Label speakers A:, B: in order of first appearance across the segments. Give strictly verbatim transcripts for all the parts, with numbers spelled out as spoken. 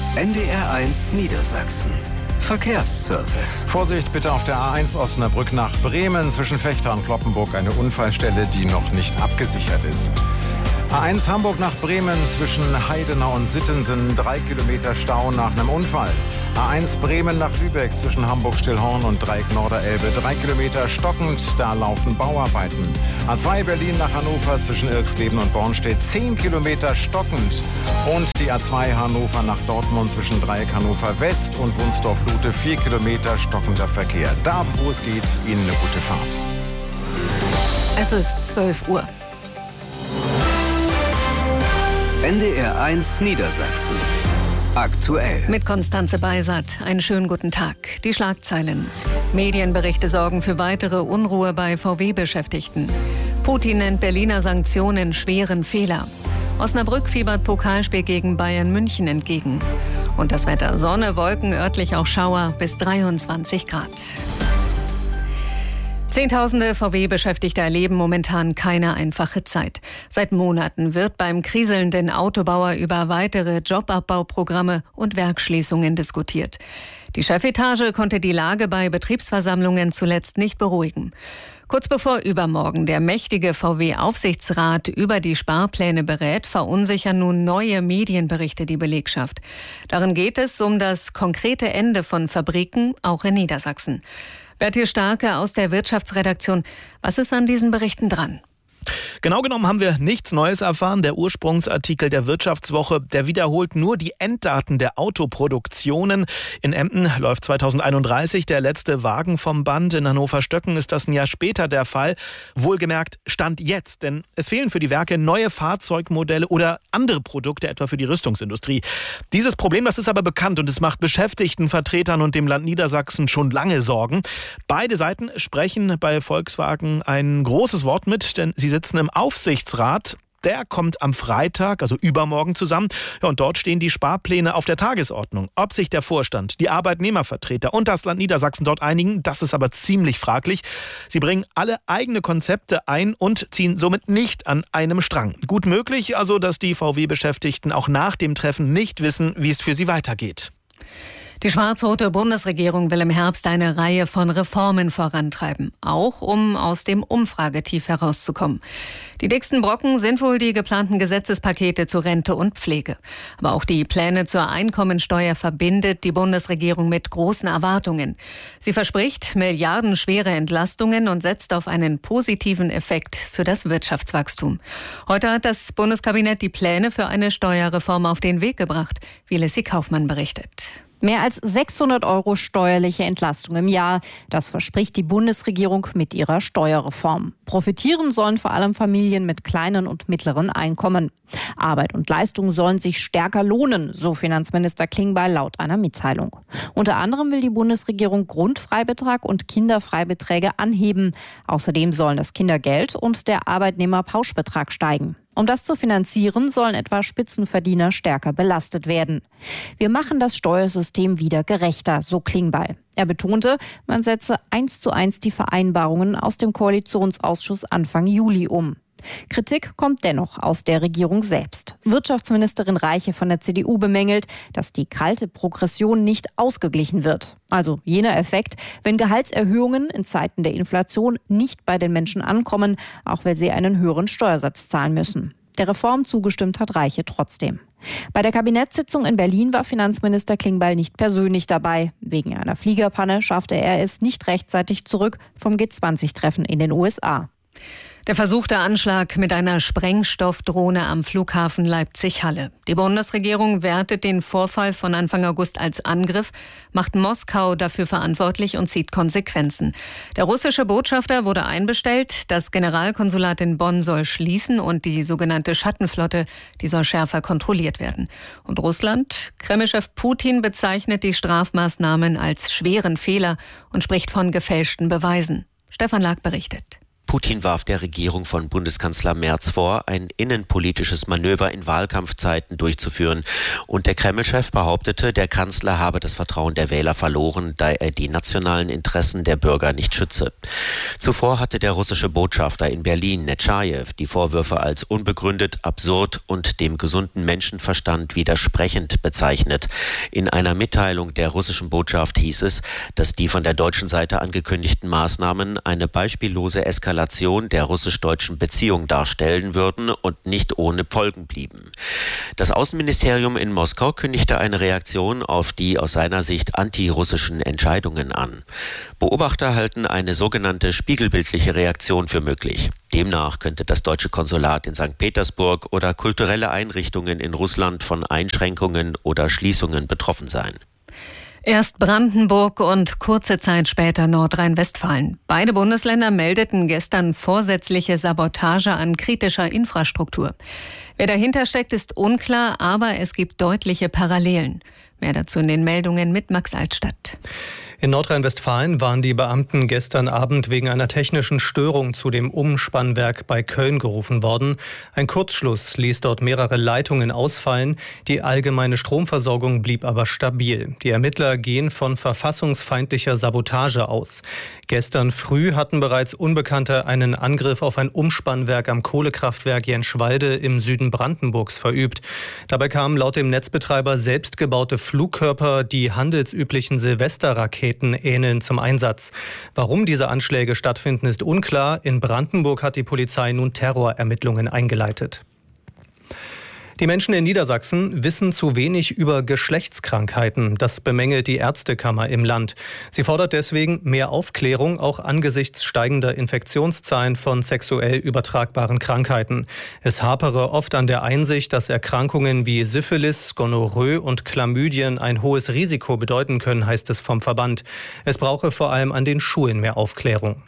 A: N D R eins Niedersachsen. Verkehrsservice.
B: Vorsicht bitte auf der A eins Osnabrück nach Bremen. Zwischen Vechta und Cloppenburg eine Unfallstelle, die noch nicht abgesichert ist. A eins Hamburg nach Bremen zwischen Heidenau und Sittensen. Drei Kilometer Stau nach einem Unfall. A eins Bremen nach Lübeck zwischen Hamburg-Stillhorn und Dreieck Norderelbe. Drei Kilometer stockend, da laufen Bauarbeiten. A zwei Berlin nach Hannover zwischen Irxleben und Bornstedt. Zehn Kilometer stockend. Und die A zwei Hannover nach Dortmund zwischen Dreieck Hannover West und Wunsdorf-Lute. Vier Kilometer stockender Verkehr. Da, wo es geht, Ihnen eine gute Fahrt.
C: Es ist zwölf Uhr.
A: N D R eins Niedersachsen. Aktuell.
C: Mit Konstanze Beisert. Einen schönen guten Tag. Die Schlagzeilen. Medienberichte sorgen für weitere Unruhe bei V W-Beschäftigten. Putin nennt Berliner Sanktionen schweren Fehler. Osnabrück fiebert Pokalspiel gegen Bayern München entgegen. Und das Wetter: Sonne, Wolken, örtlich auch Schauer bis dreiundzwanzig Grad. Zehntausende V W-Beschäftigte erleben momentan keine einfache Zeit. Seit Monaten wird beim kriselnden Autobauer über weitere Jobabbauprogramme und Werksschließungen diskutiert. Die Chefetage konnte die Lage bei Betriebsversammlungen zuletzt nicht beruhigen. Kurz bevor übermorgen der mächtige V W-Aufsichtsrat über die Sparpläne berät, verunsichern nun neue Medienberichte die Belegschaft. Darin geht es um das konkrete Ende von Fabriken, auch in Niedersachsen. Bertil Starke aus der Wirtschaftsredaktion. Was ist an diesen Berichten dran?
D: Genau genommen haben wir nichts Neues erfahren. Der Ursprungsartikel der Wirtschaftswoche, der wiederholt nur die Enddaten der Autoproduktionen. In Emden läuft zweitausendeinunddreißig der letzte Wagen vom Band. In Hannover-Stöcken ist das ein Jahr später der Fall. Wohlgemerkt Stand jetzt, denn es fehlen für die Werke neue Fahrzeugmodelle oder andere Produkte, etwa für die Rüstungsindustrie. Dieses Problem, das ist aber bekannt und es macht Beschäftigtenvertretern und dem Land Niedersachsen schon lange Sorgen. Beide Seiten sprechen bei Volkswagen ein großes Wort mit, denn sie sitzen im Aufsichtsrat. Der kommt am Freitag, also übermorgen, zusammen. Ja, und dort stehen die Sparpläne auf der Tagesordnung. Ob sich der Vorstand, die Arbeitnehmervertreter und das Land Niedersachsen dort einigen, das ist aber ziemlich fraglich. Sie bringen alle eigene Konzepte ein und ziehen somit nicht an einem Strang. Gut möglich also, dass die V W-Beschäftigten auch nach dem Treffen nicht wissen, wie es für sie weitergeht.
C: Die schwarz-rote Bundesregierung will im Herbst eine Reihe von Reformen vorantreiben, auch um aus dem Umfragetief herauszukommen. Die dicksten Brocken sind wohl die geplanten Gesetzespakete zu Rente und Pflege. Aber auch die Pläne zur Einkommensteuer verbindet die Bundesregierung mit großen Erwartungen. Sie verspricht milliardenschwere Entlastungen und setzt auf einen positiven Effekt für das Wirtschaftswachstum. Heute hat das Bundeskabinett die Pläne für eine Steuerreform auf den Weg gebracht, wie Lissi Kaufmann berichtet.
E: Mehr als sechshundert Euro steuerliche Entlastung im Jahr. Das verspricht die Bundesregierung mit ihrer Steuerreform. Profitieren sollen vor allem Familien mit kleinen und mittleren Einkommen. Arbeit und Leistung sollen sich stärker lohnen, so Finanzminister Klingbeil laut einer Mitteilung. Unter anderem will die Bundesregierung Grundfreibetrag und Kinderfreibeträge anheben. Außerdem sollen das Kindergeld und der Arbeitnehmerpauschbetrag steigen. Um das zu finanzieren, sollen etwa Spitzenverdiener stärker belastet werden. Wir machen das Steuersystem wieder gerechter, so Klingbeil. Er betonte, man setze eins zu eins die Vereinbarungen aus dem Koalitionsausschuss Anfang Juli um. Kritik kommt dennoch aus der Regierung selbst. Wirtschaftsministerin Reiche von der C D U bemängelt, dass die kalte Progression nicht ausgeglichen wird. Also jener Effekt, wenn Gehaltserhöhungen in Zeiten der Inflation nicht bei den Menschen ankommen, auch weil sie einen höheren Steuersatz zahlen müssen. Der Reform zugestimmt hat Reiche trotzdem. Bei der Kabinettssitzung in Berlin war Finanzminister Klingbeil nicht persönlich dabei. Wegen einer Fliegerpanne schaffte er es nicht rechtzeitig zurück vom G zwanzig Treffen in den U S A.
C: Der versuchte Anschlag mit einer Sprengstoffdrohne am Flughafen Leipzig-Halle. Die Bundesregierung wertet den Vorfall von Anfang August als Angriff, macht Moskau dafür verantwortlich und zieht Konsequenzen. Der russische Botschafter wurde einbestellt, das Generalkonsulat in Bonn soll schließen und die sogenannte Schattenflotte, die soll schärfer kontrolliert werden. Und Russland? Kremlchef Putin bezeichnet die Strafmaßnahmen als schweren Fehler und spricht von gefälschten Beweisen. Stefan Lag berichtet.
F: Putin warf der Regierung von Bundeskanzler Merz vor, ein innenpolitisches Manöver in Wahlkampfzeiten durchzuführen. Und der Kreml-Chef behauptete, der Kanzler habe das Vertrauen der Wähler verloren, da er die nationalen Interessen der Bürger nicht schütze. Zuvor hatte der russische Botschafter in Berlin, Netschajew, die Vorwürfe als unbegründet, absurd und dem gesunden Menschenverstand widersprechend bezeichnet. In einer Mitteilung der russischen Botschaft hieß es, dass die von der deutschen Seite angekündigten Maßnahmen eine beispiellose Eskalation der russisch-deutschen Beziehung darstellen würden und nicht ohne Folgen blieben. Das Außenministerium in Moskau kündigte eine Reaktion auf die aus seiner Sicht antirussischen Entscheidungen an. Beobachter halten eine sogenannte spiegelbildliche Reaktion für möglich. Demnach könnte das deutsche Konsulat in Sankt Petersburg oder kulturelle Einrichtungen in Russland von Einschränkungen oder Schließungen betroffen sein.
C: Erst Brandenburg und kurze Zeit später Nordrhein-Westfalen. Beide Bundesländer meldeten gestern vorsätzliche Sabotage an kritischer Infrastruktur. Wer dahinter steckt, ist unklar, aber es gibt deutliche Parallelen. Mehr dazu in den Meldungen mit Max Altstadt.
G: In Nordrhein-Westfalen waren die Beamten gestern Abend wegen einer technischen Störung zu dem Umspannwerk bei Köln gerufen worden. Ein Kurzschluss ließ dort mehrere Leitungen ausfallen. Die allgemeine Stromversorgung blieb aber stabil. Die Ermittler gehen von verfassungsfeindlicher Sabotage aus. Gestern früh hatten bereits Unbekannte einen Angriff auf ein Umspannwerk am Kohlekraftwerk Jenschwalde im Süden Brandenburgs verübt. Dabei kamen laut dem Netzbetreiber selbstgebaute Flugkörper, die handelsüblichen Silvesterraketen ähneln, zum Einsatz. Warum diese Anschläge stattfinden, ist unklar. In Brandenburg hat die Polizei nun Terrorermittlungen eingeleitet. Die Menschen in Niedersachsen wissen zu wenig über Geschlechtskrankheiten. Das bemängelt die Ärztekammer im Land. Sie fordert deswegen mehr Aufklärung, auch angesichts steigender Infektionszahlen von sexuell übertragbaren Krankheiten. Es hapere oft an der Einsicht, dass Erkrankungen wie Syphilis, Gonorrhoe und Chlamydien ein hohes Risiko bedeuten können, heißt es vom Verband. Es brauche vor allem an den Schulen mehr Aufklärung.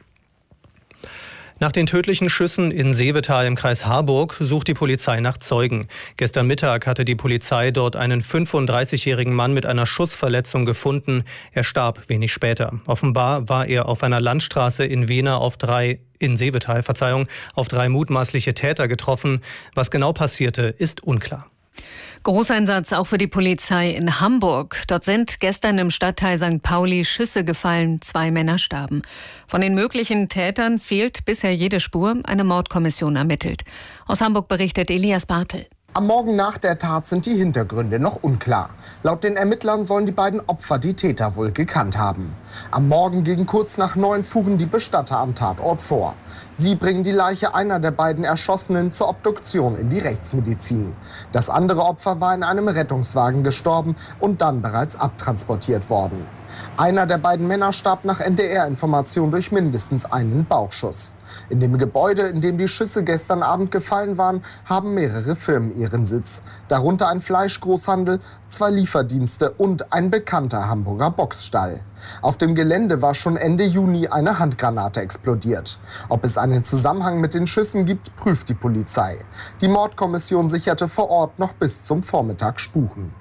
G: Nach den tödlichen Schüssen in Seevetal im Kreis Harburg sucht die Polizei nach Zeugen. Gestern Mittag hatte die Polizei dort einen fünfunddreißigjährigen Mann mit einer Schussverletzung gefunden. Er starb wenig später. Offenbar war er auf einer Landstraße in Wehner auf drei in Seevetal, Verzeihung, auf drei mutmaßliche Täter getroffen. Was genau passierte, ist unklar.
C: Großeinsatz auch für die Polizei in Hamburg. Dort sind gestern im Stadtteil Sankt Pauli Schüsse gefallen. Zwei Männer starben. Von den möglichen Tätern fehlt bisher jede Spur. Eine Mordkommission ermittelt. Aus Hamburg berichtet Elias Bartel.
H: Am Morgen nach der Tat sind die Hintergründe noch unklar. Laut den Ermittlern sollen die beiden Opfer die Täter wohl gekannt haben. Am Morgen gegen kurz nach neun fuhren die Bestatter am Tatort vor. Sie bringen die Leiche einer der beiden Erschossenen zur Obduktion in die Rechtsmedizin. Das andere Opfer war in einem Rettungswagen gestorben und dann bereits abtransportiert worden. Einer der beiden Männer starb nach N D R-Information durch mindestens einen Bauchschuss. In dem Gebäude, in dem die Schüsse gestern Abend gefallen waren, haben mehrere Firmen ihren Sitz. Darunter ein Fleischgroßhandel, zwei Lieferdienste und ein bekannter Hamburger Boxstall. Auf dem Gelände war schon Ende Juni eine Handgranate explodiert. Ob es einen Zusammenhang mit den Schüssen gibt, prüft die Polizei. Die Mordkommission sicherte vor Ort noch bis zum Vormittag Spuren.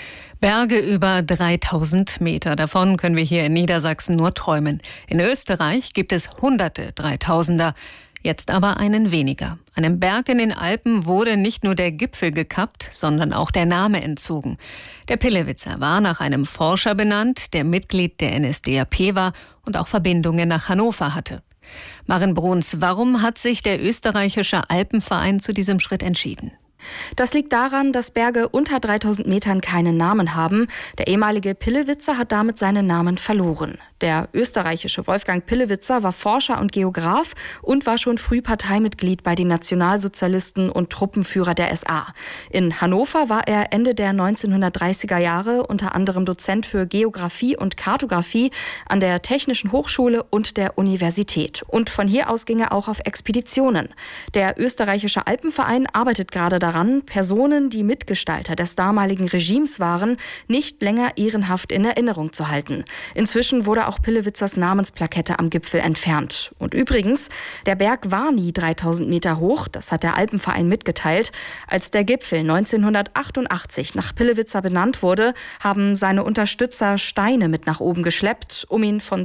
C: Berge über dreitausend Meter. Davon können wir hier in Niedersachsen nur träumen. In Österreich gibt es hunderte Dreitausender. Jetzt aber einen weniger. Einem Berg in den Alpen wurde nicht nur der Gipfel gekappt, sondern auch der Name entzogen. Der Pillewitzer war nach einem Forscher benannt, der Mitglied der N S D A P war und auch Verbindungen nach Hannover hatte. Maren Bruns, warum hat sich der österreichische Alpenverein zu diesem Schritt entschieden?
I: Das liegt daran, dass Berge unter dreitausend Metern keinen Namen haben. Der ehemalige Pillewitzer hat damit seinen Namen verloren. Der österreichische Wolfgang Pillewitzer war Forscher und Geograf und war schon früh Parteimitglied bei den Nationalsozialisten und Truppenführer der S A. In Hannover war er Ende der neunzehnhundertdreißiger Jahre unter anderem Dozent für Geografie und Kartografie an der Technischen Hochschule und der Universität. Und von hier aus ging er auch auf Expeditionen. Der österreichische Alpenverein arbeitet gerade daran, Personen, die Mitgestalter des damaligen Regimes waren, nicht länger ehrenhaft in Erinnerung zu halten. Inzwischen wurde auch Pillewitzers Namensplakette am Gipfel entfernt. Und übrigens, der Berg war nie dreitausend Meter hoch, das hat der Alpenverein mitgeteilt. Als der Gipfel neunzehnhundertachtundachtzig nach Pillewitzer benannt wurde, haben seine Unterstützer Steine mit nach oben geschleppt, um ihn von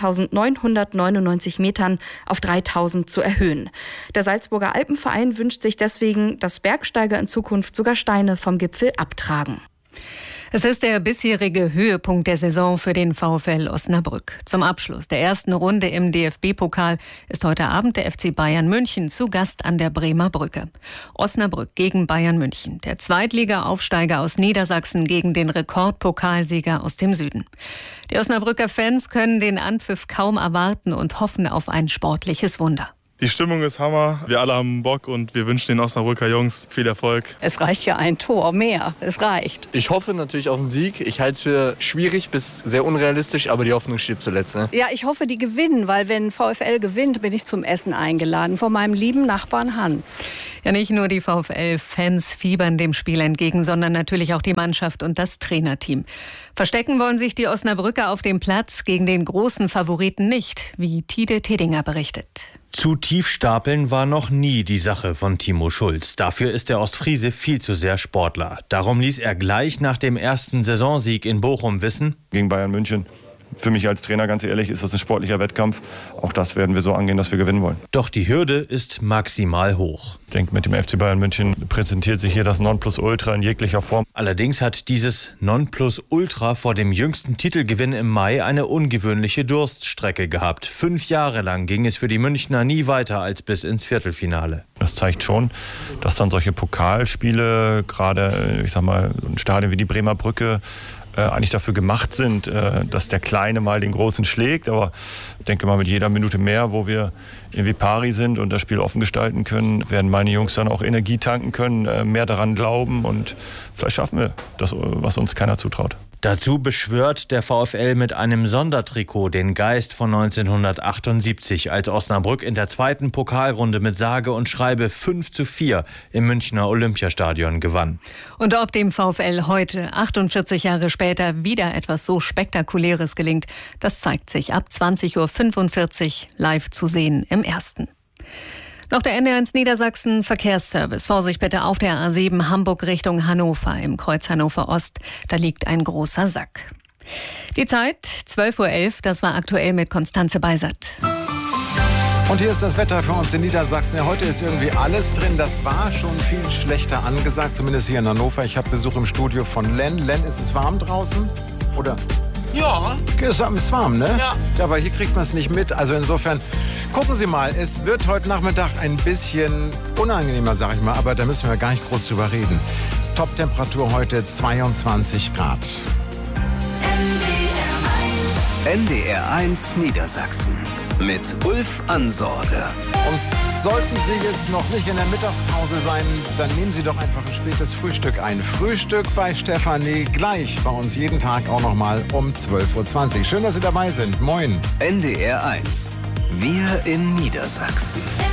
I: zweitausendneunhundertneunundneunzig Metern auf dreitausend zu erhöhen. Der Salzburger Alpenverein wünscht sich deswegen, dass Bergsteiger in Zukunft sogar Steine vom Gipfel abtragen.
C: Es ist der bisherige Höhepunkt der Saison für den VfL Osnabrück. Zum Abschluss der ersten Runde im D F B-Pokal ist heute Abend der F C Bayern München zu Gast an der Bremer Brücke. Osnabrück gegen Bayern München, der Zweitliga-Aufsteiger aus Niedersachsen gegen den Rekordpokalsieger aus dem Süden. Die Osnabrücker Fans können den Anpfiff kaum erwarten und hoffen auf ein sportliches Wunder.
J: Die Stimmung ist Hammer, wir alle haben Bock und wir wünschen den Osnabrücker Jungs viel Erfolg.
K: Es reicht ja ein Tor mehr, es reicht.
L: Ich hoffe natürlich auf einen Sieg. Ich halte es für schwierig bis sehr unrealistisch, aber die Hoffnung stirbt zuletzt. Ne?
K: Ja, ich hoffe, die gewinnen, weil wenn VfL gewinnt, bin ich zum Essen eingeladen von meinem lieben Nachbarn Hans.
C: Ja, nicht nur die VfL-Fans fiebern dem Spiel entgegen, sondern natürlich auch die Mannschaft und das Trainerteam. Verstecken wollen sich die Osnabrücker auf dem Platz gegen den großen Favoriten nicht, wie Tide Tedinger berichtet.
M: Zu tief stapeln war noch nie die Sache von Timo Schulz. Dafür ist der Ostfriese viel zu sehr Sportler. Darum ließ er gleich nach dem ersten Saisonsieg in Bochum wissen:
N: Gegen Bayern München. Für mich als Trainer, ganz ehrlich, ist das ein sportlicher Wettkampf. Auch das werden wir so angehen, dass wir gewinnen wollen.
M: Doch die Hürde ist maximal hoch.
N: Ich denke, mit dem F C Bayern München präsentiert sich hier das Nonplusultra in jeglicher Form.
M: Allerdings hat dieses Nonplusultra vor dem jüngsten Titelgewinn im Mai eine ungewöhnliche Durststrecke gehabt. Fünf Jahre lang ging es für die Münchner nie weiter als bis ins Viertelfinale.
N: Das zeigt schon, dass dann solche Pokalspiele, gerade ich sag mal, ein Stadion wie die Bremer Brücke, Äh, eigentlich dafür gemacht sind, äh, dass der Kleine mal den Großen schlägt. Aber ich denke mal, mit jeder Minute mehr, wo wir irgendwie pari sind und das Spiel offen gestalten können, werden meine Jungs dann auch Energie tanken können, äh, mehr daran glauben und vielleicht schaffen wir das, was uns keiner zutraut.
M: Dazu beschwört der VfL mit einem Sondertrikot den Geist von neunzehnhundertachtundsiebzig, als Osnabrück in der zweiten Pokalrunde mit sage und schreibe fünf zu vier im Münchner Olympiastadion gewann.
C: Und ob dem VfL heute, achtundvierzig Jahre später, wieder etwas so Spektakuläres gelingt, das zeigt sich ab zwanzig Uhr fünfundvierzig live zu sehen im Ersten. Noch der N D R eins Niedersachsen Verkehrsservice. Vorsicht bitte auf der A sieben Hamburg Richtung Hannover im Kreuz Hannover Ost. Da liegt ein großer Sack. Die Zeit zwölf Uhr elf, das war aktuell mit Konstanze Beisert.
B: Und hier ist das Wetter für uns in Niedersachsen. Ja, heute ist irgendwie alles drin. Das war schon viel schlechter angesagt, zumindest hier in Hannover. Ich habe Besuch im Studio von Len. Len, ist es warm draußen? Oder?
O: Ja.
B: Es ist warm, ne?
O: Ja.
B: Ja, aber hier kriegt man es nicht mit. Also insofern, gucken Sie mal, es wird heute Nachmittag ein bisschen unangenehmer, sag ich mal. Aber da müssen wir gar nicht groß drüber reden. Top-Temperatur heute zweiundzwanzig Grad.
A: N D R eins Niedersachsen mit Ulf Ansorge.
B: Und sollten Sie jetzt noch nicht in der Mittagspause sein, dann nehmen Sie doch einfach ein spätes Frühstück ein. Frühstück bei Stefanie gleich bei uns jeden Tag auch noch mal um zwölf Uhr zwanzig. Schön, dass Sie dabei sind. Moin.
A: N D R eins. Wir in Niedersachsen.